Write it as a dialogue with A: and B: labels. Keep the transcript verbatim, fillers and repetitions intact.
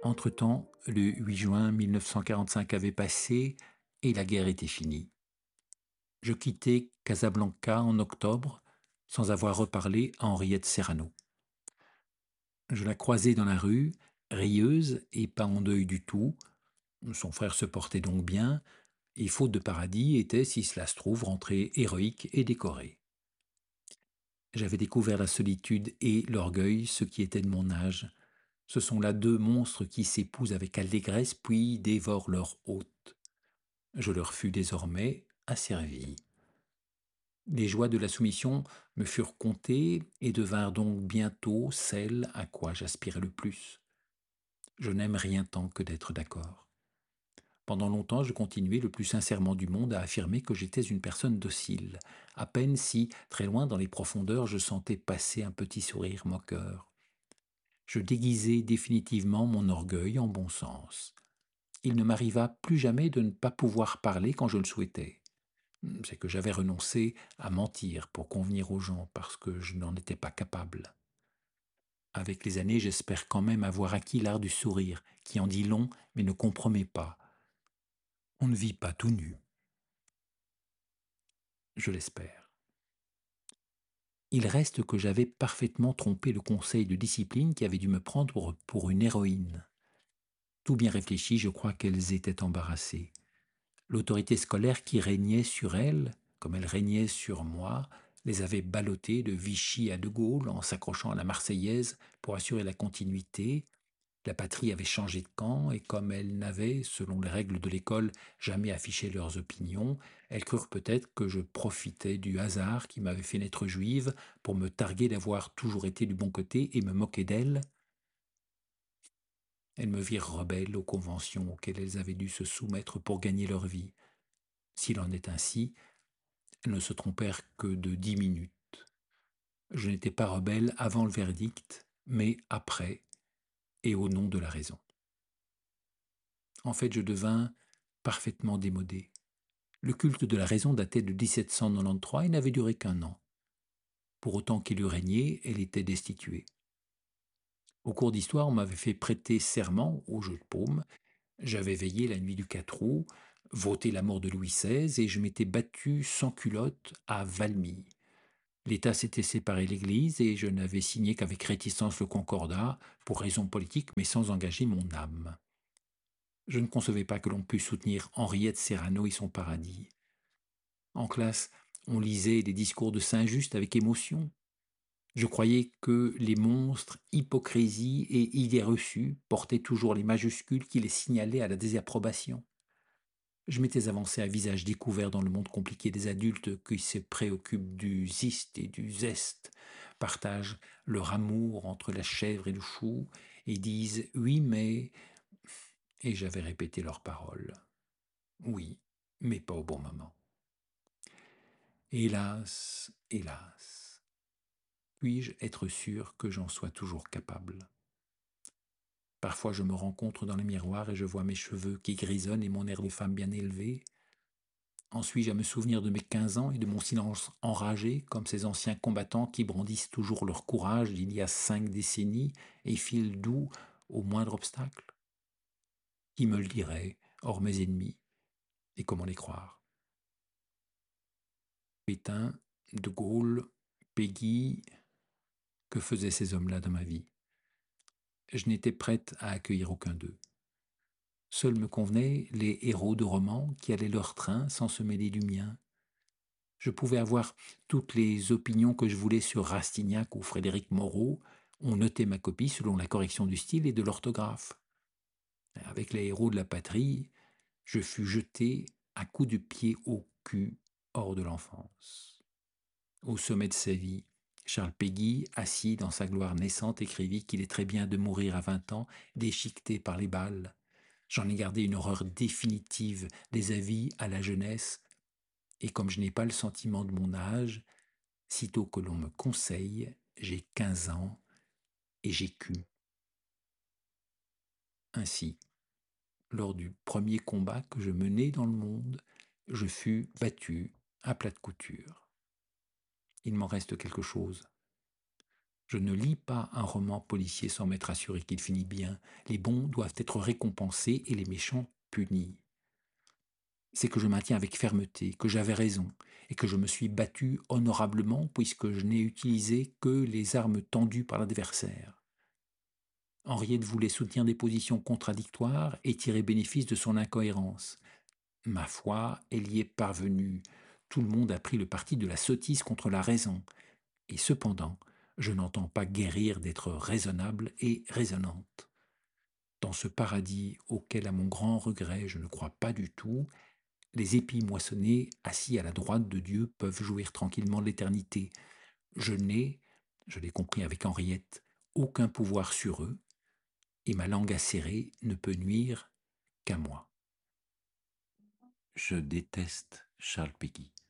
A: Entre-temps, le huit juin mille neuf cent quarante-cinq avait passé et la guerre était finie. Je quittais Casablanca en octobre sans avoir reparlé à Henriette Serrano. Je la croisai dans la rue, rieuse et pas en deuil du tout. Son frère se portait donc bien, et faute de paradis était, si cela se trouve, rentré héroïque et décoré. J'avais découvert la solitude et l'orgueil, ce qui était de mon âge. Ce sont là deux monstres qui s'épousent avec allégresse puis dévorent leur hôte. Je leur fus désormais asservi. Les joies de la soumission me furent comptées et devinrent donc bientôt celles à quoi j'aspirais le plus. Je n'aime rien tant que d'être d'accord. Pendant longtemps, je continuai le plus sincèrement du monde à affirmer que j'étais une personne docile, à peine si, très loin dans les profondeurs, je sentais passer un petit sourire moqueur. Je déguisai définitivement mon orgueil en bon sens. Il ne m'arriva plus jamais de ne pas pouvoir parler quand je le souhaitais. C'est que j'avais renoncé à mentir pour convenir aux gens parce que je n'en étais pas capable. Avec les années, j'espère quand même avoir acquis l'art du sourire, qui en dit long mais ne compromet pas. On ne vit pas tout nu. Je l'espère. Il reste que j'avais parfaitement trompé le conseil de discipline qui avait dû me prendre pour une héroïne. Tout bien réfléchi, je crois qu'elles étaient embarrassées. L'autorité scolaire qui régnait sur elles, comme elle régnait sur moi, les avait ballottées de Vichy à De Gaulle en s'accrochant à la Marseillaise pour assurer la continuité. La patrie avait changé de camp et comme elles n'avaient, selon les règles de l'école, jamais affiché leurs opinions, elles crurent peut-être que je profitais du hasard qui m'avait fait naître juive pour me targuer d'avoir toujours été du bon côté et me moquer d'elles. Elles me virent rebelle aux conventions auxquelles elles avaient dû se soumettre pour gagner leur vie. S'il en est ainsi, elles ne se trompèrent que de dix minutes. Je n'étais pas rebelle avant le verdict, mais après, et au nom de la raison. En fait, je devins parfaitement démodé. Le culte de la raison datait de dix-sept cent quatre-vingt-treize et n'avait duré qu'un an. Pour autant qu'il eût régné, elle était destituée. Au cours d'histoire, on m'avait fait prêter serment au jeu de paume. J'avais veillé la nuit du quatre août, voté la mort de Louis seize et je m'étais battu sans culotte à Valmy. L'État s'était séparé de l'Église et je n'avais signé qu'avec réticence le concordat, pour raisons politiques mais sans engager mon âme. Je ne concevais pas que l'on pût soutenir Henriette Serrano et son paradis. En classe, on lisait des discours de Saint-Just avec émotion. Je croyais que les monstres hypocrisie et idées reçues portaient toujours les majuscules qui les signalaient à la désapprobation. Je m'étais avancé à visage découvert dans le monde compliqué des adultes qui se préoccupent du ziste et du zeste, partagent leur amour entre la chèvre et le chou et disent oui mais, et j'avais répété leurs paroles. Oui, mais pas au bon moment. Hélas, hélas, puis-je être sûr que j'en sois toujours capable? Parfois je me rencontre dans le miroir et je vois mes cheveux qui grisonnent et mon air de femme bien élevé. En suis-je à me souvenir de mes quinze ans et de mon silence enragé, comme ces anciens combattants qui brandissent toujours leur courage d'il y a cinq décennies et filent doux au moindre obstacle? Qui me le dirait, hors mes ennemis, et comment les croire? Pétain, De Gaulle, Péguy, que faisaient ces hommes-là dans ma vie? Je n'étais prête à accueillir aucun d'eux. Seuls me convenaient les héros de romans qui allaient leur train sans se mêler du mien. Je pouvais avoir toutes les opinions que je voulais sur Rastignac ou Frédéric Moreau. On notait ma copie selon la correction du style et de l'orthographe. Avec les héros de la patrie, je fus jeté à coups de pied au cul hors de l'enfance. Au sommet de sa vie, Charles Péguy, assis dans sa gloire naissante, écrivit qu'il est très bien de mourir à vingt ans, déchiqueté par les balles. J'en ai gardé une horreur définitive des avis à la jeunesse, et comme je n'ai pas le sentiment de mon âge, sitôt que l'on me conseille, j'ai quinze ans et j'écume. Ainsi, lors du premier combat que je menai dans le monde, je fus battu à plat de couture. Il m'en reste quelque chose. Je ne lis pas un roman policier sans m'être assuré qu'il finit bien. Les bons doivent être récompensés et les méchants punis. C'est que je maintiens avec fermeté que j'avais raison et que je me suis battu honorablement puisque je n'ai utilisé que les armes tendues par l'adversaire. Henriette voulait soutenir des positions contradictoires et tirer bénéfice de son incohérence. Ma foi, elle y est parvenue. Tout le monde a pris le parti de la sottise contre la raison. Et cependant, je n'entends pas guérir d'être raisonnable et raisonnante. Dans ce paradis auquel, à mon grand regret, je ne crois pas du tout, les épis moissonnés, assis à la droite de Dieu, peuvent jouir tranquillement de l'éternité. Je n'ai, je l'ai compris avec Henriette, aucun pouvoir sur eux, et ma langue acérée ne peut nuire qu'à moi.
B: Je déteste Charles Péguy.